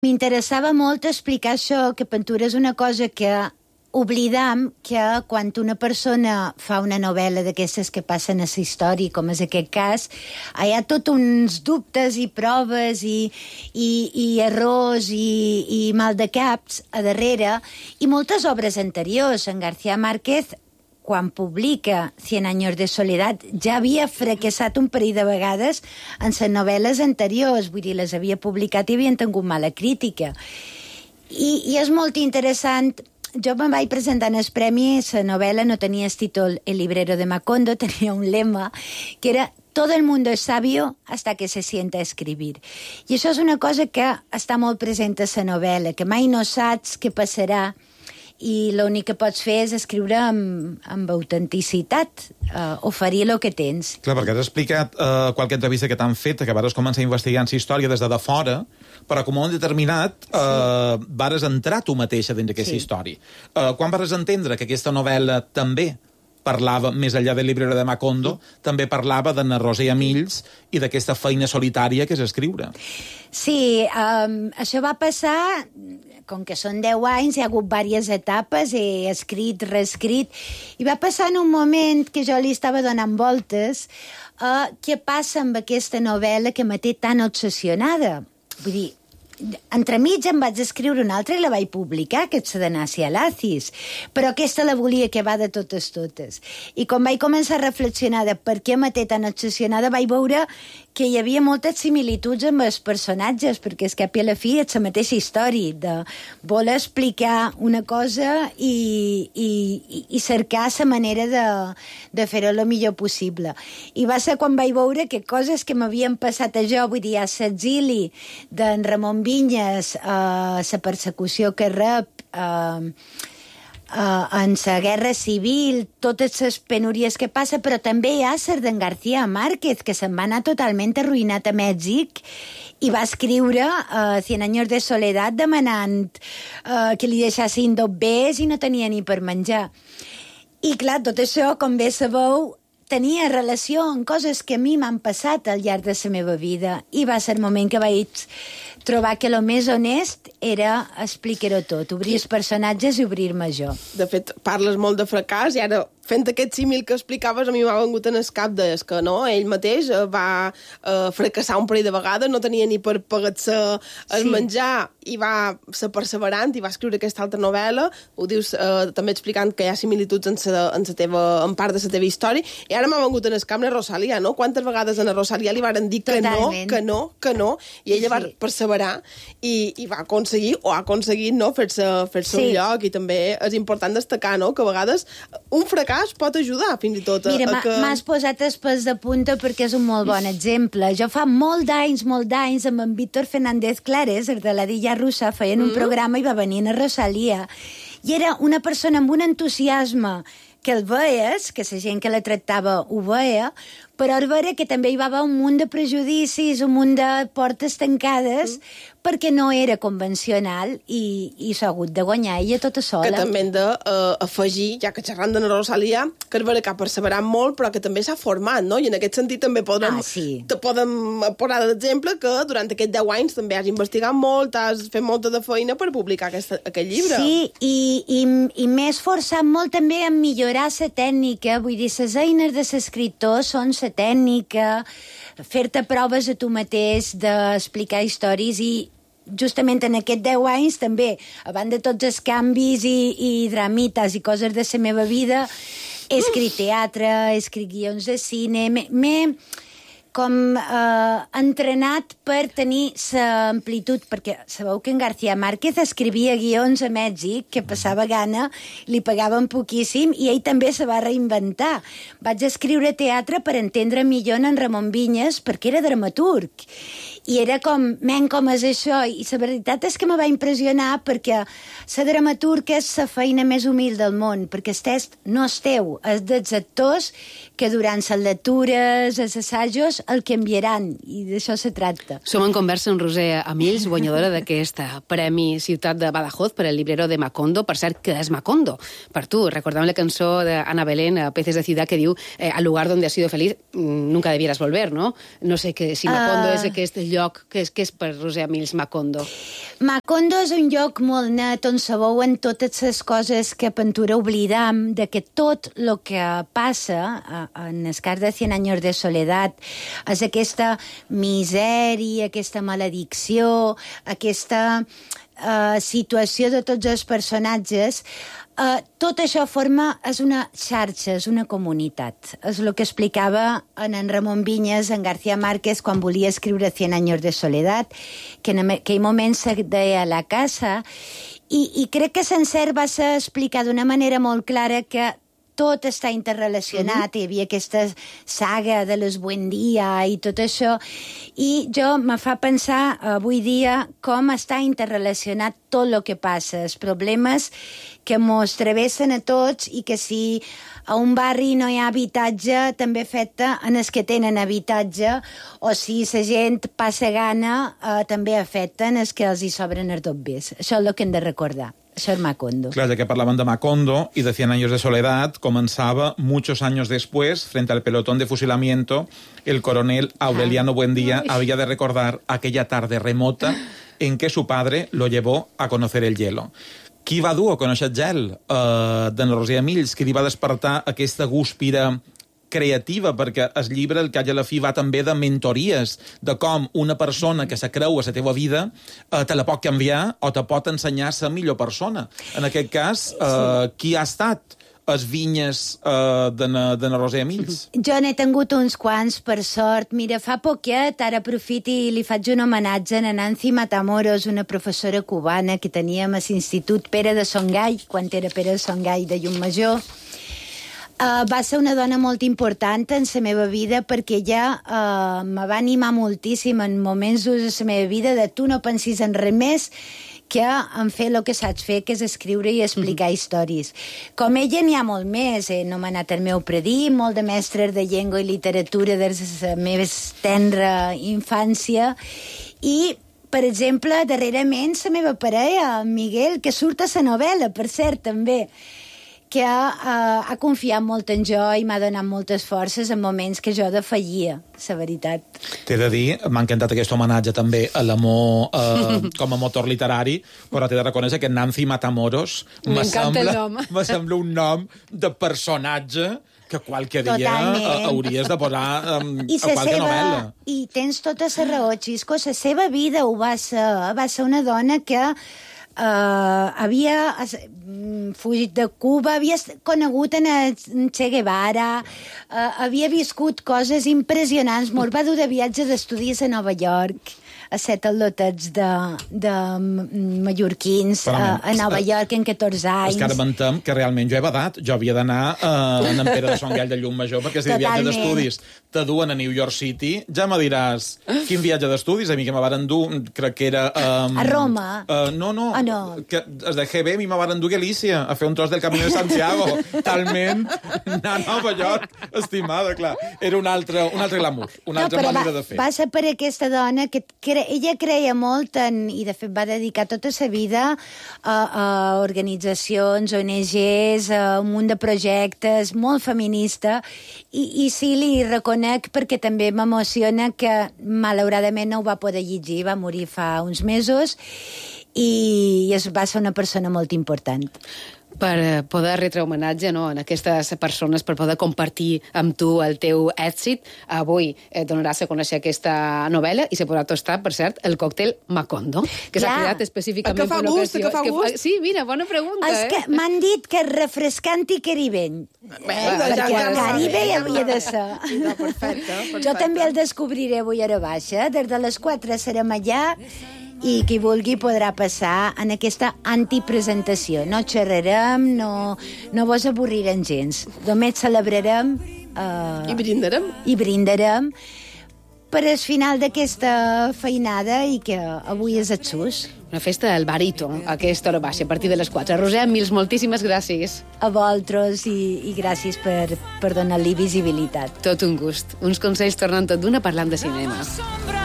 M'interessava molt explicar això, que pintura és una cosa que oblidam, que quan una persona fa una novel·la d'aquestes que passen a la història, com és aquest cas, hi ha tot uns dubtes i proves i errors i mal de caps a darrere, i moltes obres anteriors. En García Márquez, quan publica Cien años de soledad, ja havia fracassat un parell de vegades en les novel·les anteriors, vull dir, les havia publicat i havien tingut mala crítica. I és molt interessant. Jo me'n vaig presentar en el premi, la novel·la no tenia el títol El librero de Macondo, tenia un lema que era «Todo el mundo es sabio hasta que se sienta a escribir». I això és una cosa que està molt present a la novel·la, que mai no saps què passarà i l'únic que pots fer és escriure amb autenticitat, oferir el que tens. Clar, perquè has explicat qualque entrevista que t'han fet, que vares començar investigant la història des de fora, però com a un determinat vares entrar tu mateixa dins d'aquesta història. Quan vares entendre que aquesta novel·la també parlava, més enllà del Librero de Macondo, també parlava d'Anna Rosa i Emills i d'aquesta feina solitària que és escriure? Sí, això va passar, com que són 10 anys, hi ha hagut diverses etapes, he escrit, reescrit, i va passar en un moment que jo li estava donant voltes què passa amb aquesta novel·la que me té tan obsessionada. Vull dir, entremig em vaig escriure una altra i la vaig publicar, que és de Nassia Lacis, però aquesta la volia que va de totes. I quan vaig començar a reflexionar de per què me té tan obsessionada, vaig veure que hi havia moltes similituds amb els personatges, perquè és que a la fi és la mateixa història, de voler explicar una cosa i cercar la manera de fer-ho el millor possible. I va ser quan vaig veure que coses que m'havien passat a jo, vull dir, a l'exili d'en Ramon Vinyes, la persecució que rep, en la guerra civil, totes les penúries que passa, però també hi ha ser d'en García Márquez, que se'n va anar totalment arruïnat a Mèxic i va escriure Cien años de soledad demanant que li deixassin 2 bes i no tenia ni per menjar. I clar, tot això, com bé sabeu, tenia relació amb coses que a mi m'han passat al llarg de la meva vida, i va ser el moment que vaig trobar que el més honest era explicar-ho tot, obrir els personatges i obrir-me jo. De fet, parles molt de fracàs i ara, fent aquest símil que explicaves, a mi m'ha vengut en el cap que no, ell mateix va fracassar un parell de vegades, no tenia ni per pagar-se el menjar i va ser perseverant i va escriure aquesta altra novel·la. Ho dius també explicant que hi ha similituds en part de la teva història, i ara m'ha vengut en el cap la Rosalia, no? Quantes vegades a la Rosalia li varen dir que no, i ella va perseverar i va aconseguir, o ha aconseguit, no, fer-se un lloc. I també és important destacar, no, que a vegades un fracàs pot ajudar, fins i tot. Mira, m'has posat els pèls de punta perquè és un molt bon exemple. Jo fa molt d'anys, amb en Víctor Fernández Clares, el de la Dilla Russa, feien un programa i va venir a Rosalia. I era una persona amb un entusiasme que el veies, que la gent que la tractava ho veia, però al veure que també hi va haver un munt de prejudicis, un munt de portes tancades, perquè no era convencional i s'ha hagut de guanyar ella tota sola. Que també hem d'afegir, ja que xerrant de la Rosalia, que és vera que ha perseverat molt, però que també s'ha format, no? I en aquest sentit també podem posar d'exemple que durant aquests 10 anys també has investigat molt, has fet molta de feina per publicar aquest llibre. Sí, i m'he esforçat molt també en millorar la tècnica, vull dir, les eines de l'escriptor són la tècnica, fer-te proves a tu mateix d'explicar històries, i justament en aquests 10 anys també, a banda de tots els canvis i dramites i coses de la meva vida, he escrit teatre, he escrit guions de cine, m'he com entrenat per tenir l'amplitud, perquè sabeu que en García Márquez escrivia guions a Mèxic, que passava gana, li pagaven poquíssim, i ell també se va reinventar. Vaig escriure teatre per entendre millor en Ramon Vinyes, perquè era dramaturg. I era com, com és això? I la veritat és que me va impressionar, perquè la dramaturg és la feina més humil del món, perquè el text no és teu, és dels actors que durant les lectures, els assajos, el canviaran, i d'això se tracta. Som en conversa amb Roser Emills, guanyadora d'aquest Premi Ciutat de Badajoz per el Librero de Macondo. Per cert, que és Macondo? Per tu, recordem la cançó d'Ana Belén, Peces de Ciudad, que diu al lugar donde has sido feliz nunca debieras volver, ¿no? No sé si Macondo és aquest lloc que és per Roser Emils Macondo? Macondo és un lloc molt net on se veuen totes les coses que a Pentura oblidam, de que tot el que passa en el cas de 100 anys de soledat és aquesta misèria, aquesta maledicció, aquesta situació de tots els personatges. Tot això és una xarxa, és una comunitat. És el que explicava en Ramon Vinyes, en García Márquez, quan volia escriure 100 anys de soledat, que en aquell moment se deia La Casa, i crec que sencer va ser explicar d'una manera molt clara que tot està interrelacionat, hi havia aquesta saga de les Buendia i tot això, i jo me fa pensar avui dia com està interrelacionat tot el que passa, els problemes que mos travessen a tots i que si a un barri no hi ha habitatge també afecta en els que tenen habitatge, o si la gent passa gana també afecta en els que els hi sobren els dobbers. Això és el que hem de recordar. Això és Macondo. Claro, ya que hablaban de Macondo y de 100 años de soledad, comenzaba muchos años después, frente al pelotón de fusilamiento, el coronel Aureliano Buendía había de recordar aquella tarde remota en que su padre lo llevó a conocer el hielo. Qui va dur a conèixer el gel? D'en Roser Emils, qui li va despertar aquesta gúspira creativa, perquè el llibre, el que a la fi, va també de mentories, de com una persona que se creu a la teva vida te la pot canviar o te pot ensenyar a ser millor persona. En aquest cas, qui ha estat les vinyes de Roser Emils? Jo n'he tingut uns quants, per sort. Mira, fa poquet, ara aprofito i li faig un homenatge a Nancy Matamoros, una professora cubana que teníem a l'Institut Pere de Songai, quan era Pere de Songai de Llucmajor. Va ser una dona molt important en la meva vida perquè ella me va animar moltíssim en moments durs de la meva vida de tu no pensis en res més que en fer el que saps fer, que és escriure i explicar històries. Com ella n'hi ha molt més, no m'ha anat el meu predí, molt de mestres de llengua i literatura de la meva tendra infància, i per exemple, darrerament la meva parella, Miguel, que surt a la novel·la, per cert, també, que ha confiat molt en jo i m'ha donat moltes forces en moments que jo defallia, la veritat. T'he de dir, m'ha encantat aquest homenatge també a l'amor com a motor literari, però t'he de reconèixer que Nancy Matamoros me sembla un nom de personatge que qualque dia hauries de posar a qualque novel·la. I tens tota la raó, Xisco, la seva vida ho va ser una dona que havia fugit de Cuba, havia conegut en Che Guevara, havia viscut coses impressionants, molt va dur de viatge d'estudis a Nova York, a set al·lotets de mallorquins a Nova York en 14 anys. És que ara m'entem que realment jo he badat. Jo havia d'anar en Pere de Songai de Llumajor perquè si de viatge d'estudis te duen a New York City, ja me diràs quin viatge d'estudis, a mi que me varen dur, crec que era... a Roma? No. Que es de GB a mi me varen dur a Galícia a fer un tros del Camino de Santiago. Talment anar a Nova York, estimada, clar. Era un altre glamour, una altra manera de fer. Va ser per aquesta dona que ella creia molt i de fet va dedicar tota la vida a organitzacions, ONGs, a un munt de projectes, molt feminista, i sí, li reconec perquè també m'emociona que malauradament no ho va poder llegir, va morir fa uns mesos i va ser una persona molt important. Per poder retre homenatge a aquestes persones, per poder compartir amb tu el teu èxit. Avui donaràs a conèixer aquesta novel·la i se podrà tostar, per cert, el còctel Macondo, que s'ha creat específicament per l'ocasió. Que fa gust. Sí, mira, bona pregunta. M'han dit que és refrescant i caribeny. Perquè el Caribe hi havia de ser. Perfecte. Jo també el descobriré avui a hora baixa. Des de les 4 serem allà i qui vulgui podrà passar en aquesta antipresentació. No xerrarem, no vos avorrirem gens. Només celebrarem... I brindarem. I brindarem per al final d'aquesta feinada i que avui és el sus. Una festa al Barito, a aquesta hora baixa, a partir de les 4. Roser Emils, moltíssimes gràcies. A vosaltres i gràcies per donar-li visibilitat. Tot un gust. Uns consells tornant tot d'una parlant de cinema.